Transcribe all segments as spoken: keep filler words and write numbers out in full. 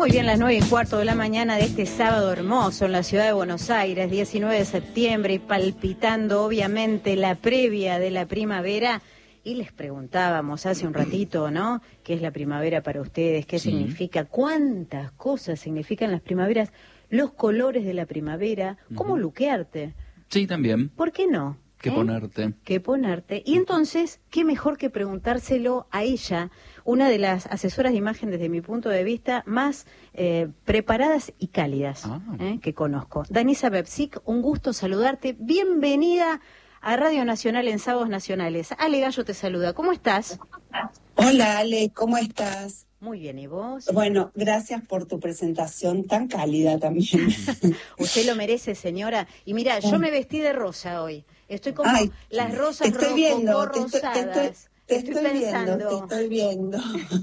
Muy bien, las nueve y cuarto de la mañana de este sábado hermoso en la ciudad de Buenos Aires, diecinueve de septiembre, y palpitando obviamente la previa de la primavera. Y les preguntábamos hace un ratito, ¿no? ¿Qué es la primavera para ustedes? ¿Qué sí. significa? ¿Cuántas cosas significan las primaveras? Los colores de la primavera. ¿Cómo uh-huh. luquearte? Sí, también. ¿Por qué no? ¿Qué ¿Eh? ponerte? ¿Qué ponerte? Y entonces, ¿qué mejor que preguntárselo a ella? Una de las asesoras de imagen, desde mi punto de vista, más eh, preparadas y cálidas ah. eh, que conozco. Danisa Pepsic, un gusto saludarte. Bienvenida a Radio Nacional en Sábados Nacionales. Ale Gallo te saluda. ¿Cómo estás? Hola, Ale, ¿cómo estás? Muy bien, ¿y vos? Bueno, gracias por tu presentación tan cálida también. Usted lo merece, señora. Y mira, yo me vestí de rosa hoy. Estoy como Ay, las rosas te estoy viendo, rosadas. Te estoy, te estoy, te estoy, estoy pensando. Viendo, te estoy viendo.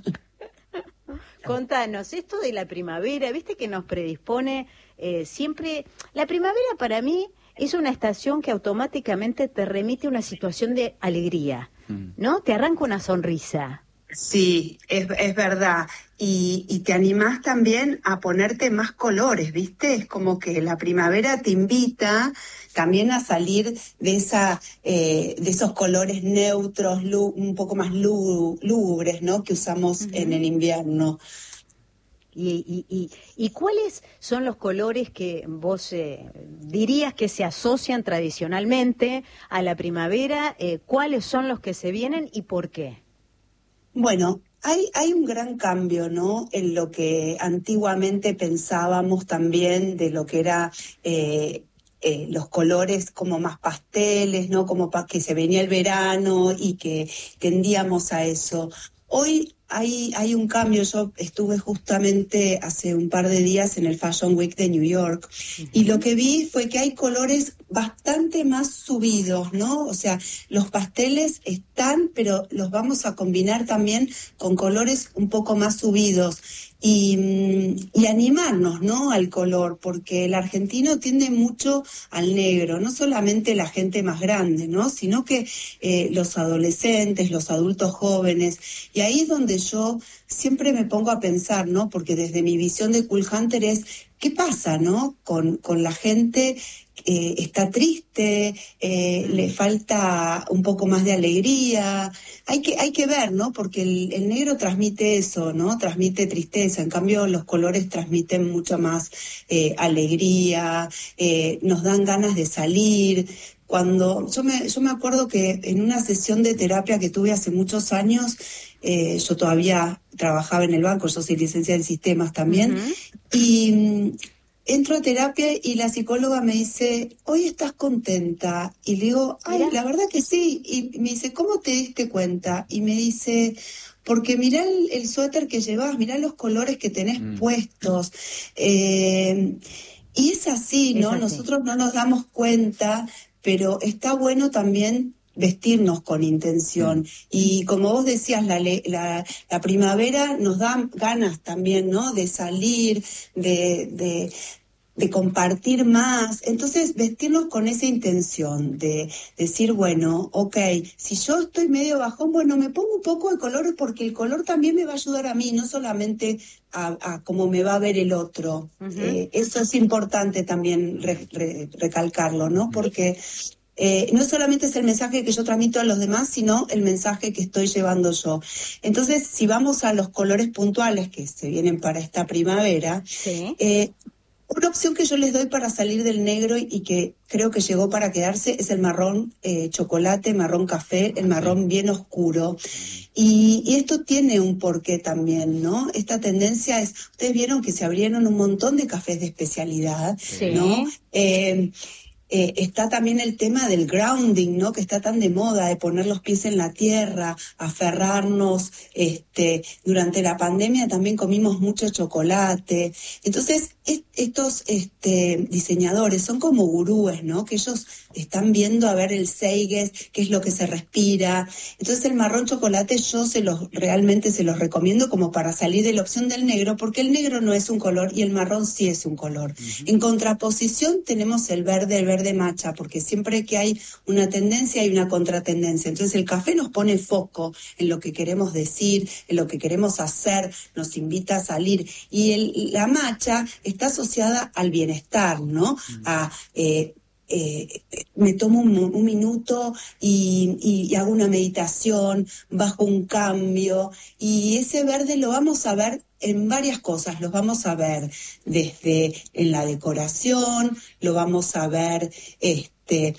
Contanos, esto de la primavera, viste que nos predispone eh, siempre. La primavera para mí es una estación que automáticamente te remite a una situación de alegría, ¿no? Te arranca una sonrisa. Sí, es, es verdad. Y, y te animás también a ponerte más colores, ¿viste? Es como que la primavera te invita también a salir de esa eh, de esos colores neutros, lú, un poco más lú, lúgubres, ¿no? Que usamos uh-huh. en el invierno. ¿Y, y, y, ¿Y cuáles son los colores que vos eh, dirías que se asocian tradicionalmente a la primavera? Eh, ¿Cuáles son los que se vienen y por qué? Bueno, hay, hay un gran cambio, ¿no? En lo que antiguamente pensábamos también de lo que era eh, eh, los colores como más pasteles, ¿no? Como para que se venía el verano y que tendíamos a eso. Hoy hay, hay un cambio. Yo estuve justamente hace un par de días en el Fashion Week de New York uh-huh. y lo que vi fue que hay colores bastante más subidos, ¿no? O sea, los pasteles están, pero los vamos a combinar también con colores un poco más subidos y, y animarnos, ¿no? Al color, porque el argentino tiende mucho al negro, no solamente la gente más grande, ¿no? Sino que eh, los adolescentes, los adultos jóvenes, y ahí es donde yo siempre me pongo a pensar, ¿no? Porque desde mi visión de Cool Hunter es, ¿qué pasa, no? Con, con la gente eh, está triste, eh, le falta un poco más de alegría. Hay que, hay que ver, ¿no? Porque el, el negro transmite eso, ¿no? Transmite tristeza. En cambio, los colores transmiten mucha más eh, alegría, eh, nos dan ganas de salir. Cuando yo me, yo me acuerdo que en una sesión de terapia que tuve hace muchos años, eh, yo todavía trabajaba en el banco, yo soy licenciada en sistemas también, uh-huh. y um, entro a terapia y la psicóloga me dice, ¿hoy estás contenta? Y le digo, ay, ¿Mira? La verdad que sí. Y me dice, ¿cómo te diste cuenta? Y me dice, porque mirá el, el suéter que llevas, mirá los colores que tenés mm. puestos. Eh, y es así, ¿no? Es así. Nosotros no nos damos cuenta, pero está bueno también vestirnos con intención. Y como vos decías, la, la, la primavera nos da ganas también, ¿no? De salir, de, de, de compartir más. Entonces, vestirnos con esa intención de decir, bueno, ok, si yo estoy medio bajón, bueno, me pongo un poco de color porque el color también me va a ayudar a mí, no solamente a, a cómo me va a ver el otro. Uh-huh. Eh, eso es importante también re, re, recalcarlo, ¿no? Porque Eh, no solamente es el mensaje que yo transmito a los demás, sino el mensaje que estoy llevando yo. Entonces, si vamos a los colores puntuales que se vienen para esta primavera, sí. eh, una opción que yo les doy para salir del negro y que creo que llegó para quedarse es el marrón eh, chocolate, marrón café, el marrón bien oscuro. Y, y esto tiene un porqué también, ¿no? Esta tendencia es, ustedes vieron que se abrieron un montón de cafés de especialidad, sí. ¿no? Eh, Eh, está también el tema del grounding, ¿no? Que está tan de moda, de poner los pies en la tierra, aferrarnos. Este, durante la pandemia también comimos mucho chocolate. Entonces, es, estos este, diseñadores son como gurúes, ¿no? Que ellos están viendo a ver el Seiges, qué es lo que se respira. Entonces, el marrón chocolate yo se los realmente se los recomiendo como para salir de la opción del negro, porque el negro no es un color y el marrón sí es un color. Uh-huh. En contraposición tenemos el verde, el verde verde matcha, porque siempre que hay una tendencia hay una contratendencia. Entonces el café nos pone foco en lo que queremos decir, en lo que queremos hacer, nos invita a salir. Y el, la matcha está asociada al bienestar, ¿no? A... Eh, Eh, me tomo un, un minuto y, y, y hago una meditación, bajo un cambio, y ese verde lo vamos a ver en varias cosas, lo vamos a ver desde en la decoración, lo vamos a ver este,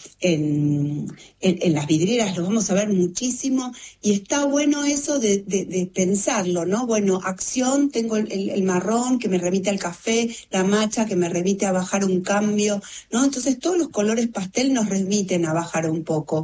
en, en, en las vidrieras, lo vamos a ver muchísimo, y está bueno eso de, de, de pensarlo, ¿no? Bueno, acción, tengo el, el, el marrón que me remite al café, la matcha que me remite a bajar un cambio, ¿no? Entonces todos los colores pastel nos remiten a bajar un poco.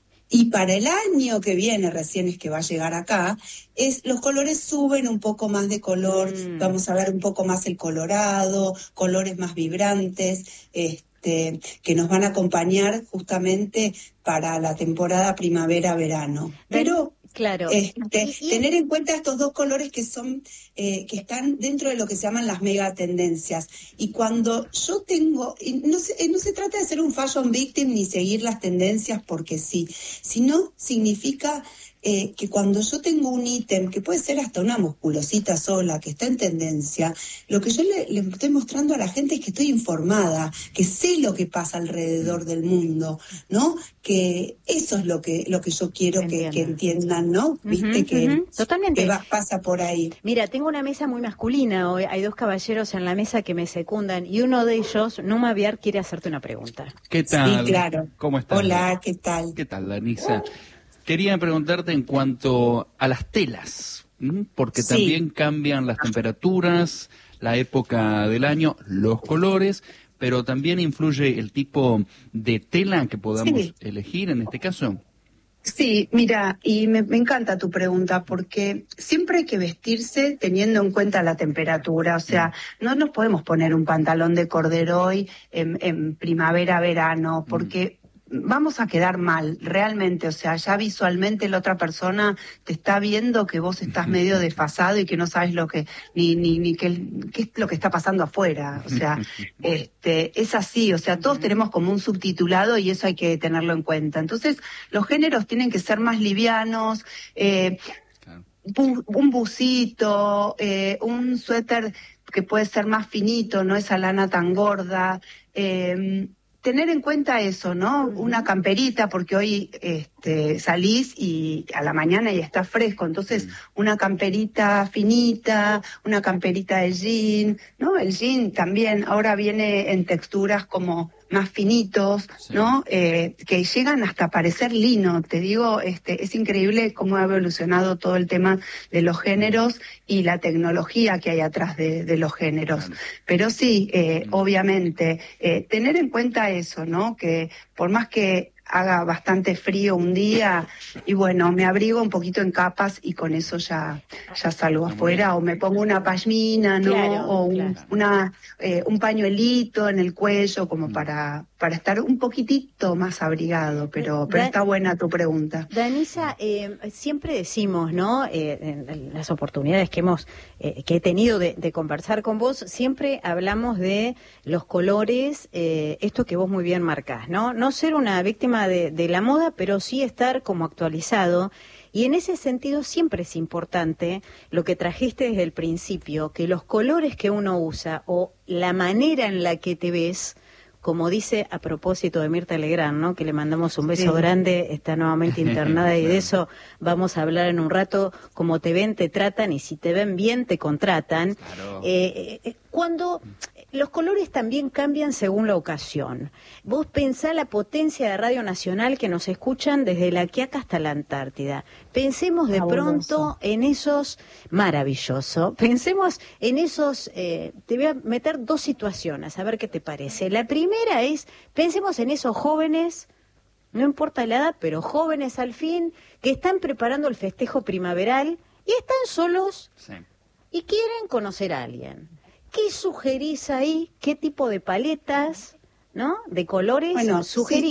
Y para el año que viene, recién es que va a llegar acá, es los colores suben un poco más de color, mm. vamos a ver un poco más el colorado, colores más vibrantes, este, que nos van a acompañar justamente para la temporada primavera-verano. Pero claro, este, tener en cuenta estos dos colores que son eh, que están dentro de lo que se llaman las megatendencias. Y cuando yo tengo, y no se, no se trata de ser un fashion victim ni seguir las tendencias porque sí, sino significa eh, que cuando yo tengo un ítem, que puede ser hasta una musculosita sola, que está en tendencia, lo que yo le, le estoy mostrando a la gente es que estoy informada, que sé lo que pasa alrededor del mundo, ¿no? Que eso es lo que lo que yo quiero que, que entiendan, ¿no? Viste uh-huh, que, uh-huh. Totalmente. que va, pasa por ahí. Mira, tengo una mesa muy masculina hoy, hay dos caballeros en la mesa que me secundan y uno de ellos, Numa Aviar, quiere hacerte una pregunta. ¿Qué tal? Sí, claro. ¿Cómo estás? Hola, ¿qué tal? ¿Qué tal, Danisa? Quería preguntarte en cuanto a las telas, porque sí. también cambian las temperaturas, la época del año, los colores, pero también influye el tipo de tela que podamos sí. elegir en este caso. Sí, mira, y me, me encanta tu pregunta porque siempre hay que vestirse teniendo en cuenta la temperatura, o sea, no nos podemos poner un pantalón de corderoy en, en primavera, verano, porque vamos a quedar mal, realmente, o sea, ya visualmente la otra persona te está viendo que vos estás medio desfasado y que no sabes lo que, ni, ni, ni qué, qué es lo que está pasando afuera, o sea, este, es así, o sea, todos tenemos como un subtitulado y eso hay que tenerlo en cuenta. Entonces, los géneros tienen que ser más livianos, eh, un, un busito, eh, un suéter que puede ser más finito, no esa lana tan gorda, eh, tener en cuenta eso, ¿no? Una camperita, porque hoy este, salís y a la mañana ya está fresco, entonces una camperita finita, una camperita de jean, ¿no? El jean también ahora viene en texturas como más finitos, sí. ¿no? Eh, que llegan hasta parecer lino. Te digo, este, es increíble cómo ha evolucionado todo el tema de los géneros y la tecnología que hay atrás de, de los géneros. Claro. Pero sí, eh, mm. obviamente, eh, tener en cuenta eso, ¿no? Que por más que haga bastante frío un día y bueno, me abrigo un poquito en capas y con eso ya ya salgo afuera, o me pongo una pashmina, ¿no? Claro, o un, claro. una eh, un pañuelito en el cuello como para para estar un poquitito más abrigado, pero pero Dan- está buena tu pregunta. Danisa, eh, siempre decimos, ¿no? Eh, en, en las oportunidades que hemos eh, que he tenido de, de conversar con vos, siempre hablamos de los colores, eh, esto que vos muy bien marcás, ¿no? No ser una víctima De, de la moda, pero sí estar como actualizado, y en ese sentido siempre es importante lo que trajiste desde el principio, que los colores que uno usa o la manera en la que te ves, como dice a propósito de Mirta Legrand, ¿no? Que le mandamos un beso sí. grande, está nuevamente internada y de eso vamos a hablar en un rato, como te ven, te tratan, y si te ven bien, te contratan. Claro. Eh, eh, cuando los colores también cambian según la ocasión. Vos pensá la potencia de Radio Nacional que nos escuchan desde La Quiaca hasta la Antártida. Pensemos de pronto en esos, maravilloso, pensemos en esos, eh, te voy a meter dos situaciones, a ver qué te parece. La primera es, pensemos en esos jóvenes, no importa la edad, pero jóvenes al fin, que están preparando el festejo primaveral y están solos sí. y quieren conocer a alguien. ¿Qué sugerís ahí? ¿Qué tipo de paletas, no? De colores bueno, sugerís?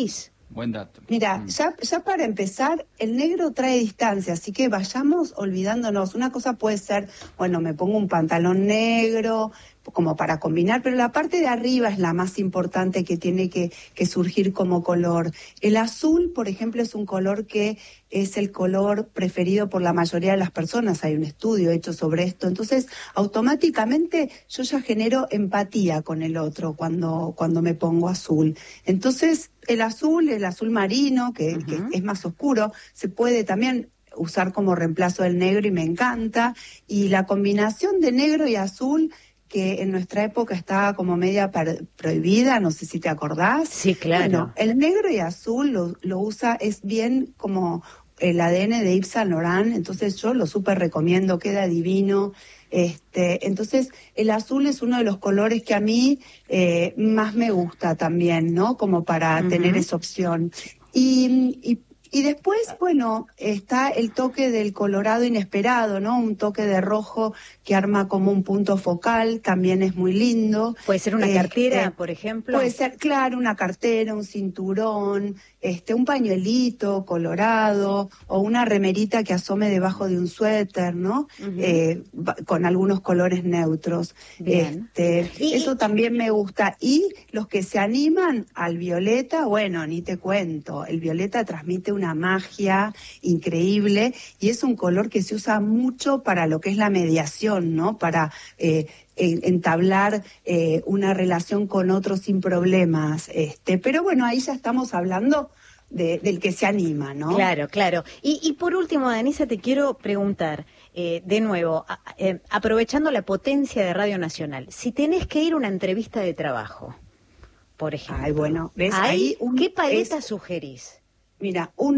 Buen dato. Mira, Mm. ya, ya para empezar, el negro trae distancia, así que vayamos olvidándonos. Una cosa puede ser, bueno, me pongo un pantalón negro, como para combinar, pero la parte de arriba es la más importante que tiene que, que surgir como color. El azul, por ejemplo, es un color que es el color preferido por la mayoría de las personas. Hay un estudio hecho sobre esto. Entonces, automáticamente yo ya genero empatía con el otro cuando, cuando me pongo azul. Entonces, el azul, el azul marino, que, uh-huh. que es más oscuro, se puede también usar como reemplazo del negro y me encanta. Y la combinación de negro y azul, que en nuestra época estaba como media per- prohibida, no sé si te acordás. Sí, claro. Bueno, el negro y azul lo, lo usa, es bien como el A D N de Yves Saint Laurent, entonces yo lo súper recomiendo, queda divino. Este, entonces el azul es uno de los colores que a mí eh, más me gusta también, ¿no? Como para uh-huh. tener esa opción. Y, y Y después, bueno, está el toque del colorado inesperado, ¿no? Un toque de rojo que arma como un punto focal, también es muy lindo. ¿Puede ser una este, cartera, por ejemplo? Puede ser, claro, una cartera, un cinturón, este, un pañuelito colorado o una remerita que asome debajo de un suéter, ¿no? Uh-huh. Eh, con algunos colores neutros. Bien. Este, y, eso y... también me gusta. Y los que se animan al violeta, bueno, ni te cuento. El violeta transmite una magia increíble y es un color que se usa mucho para lo que es la mediación, ¿no? Para eh, entablar eh, una relación con otros sin problemas. Este, pero bueno, ahí ya estamos hablando de, del que se anima, ¿no? Claro, claro. Y, y por último, Danisa, te quiero preguntar, eh, de nuevo, a, eh, aprovechando la potencia de Radio Nacional, si tenés que ir a una entrevista de trabajo, por ejemplo. Ay, bueno, ¿ves? Ahí, ahí un, ¿qué paleta es, sugerís? Mira, un